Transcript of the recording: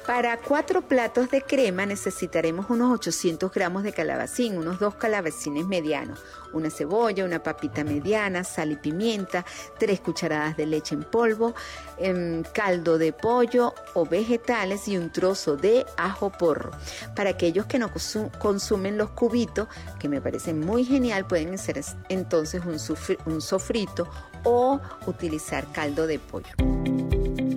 Para 4 platos de crema necesitaremos unos 800 gramos de calabacín, unos 2 calabacines medianos, una cebolla, una papita mediana, sal y pimienta, 3 cucharadas de leche en polvo, caldo de pollo o vegetales y un trozo de ajo porro. Para aquellos que no consumen los cubitos, que me parecen muy genial, pueden hacer entonces un sofrito o utilizar caldo de pollo.